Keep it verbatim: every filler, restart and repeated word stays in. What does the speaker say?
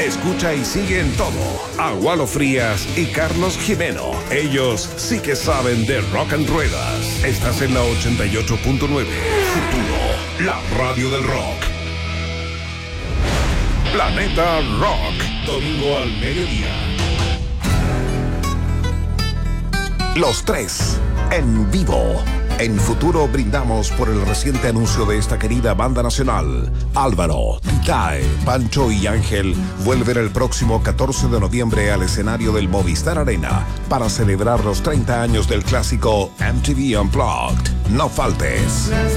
Escucha y sigue en todo a Walo Frías y Carlos Jimeno. Ellos sí que saben de rock and ruedas. Estás en la ochenta y ocho punto nueve. Futuro, la radio del rock. Planeta Rock, domingo al mediodía. Los tres, en vivo. En Futuro brindamos por el reciente anuncio de esta querida banda nacional. Álvaro, Titae, Pancho y Ángel vuelven el próximo catorce de noviembre al escenario del Movistar Arena para celebrar los treinta años del clásico M T V Unplugged. No faltes.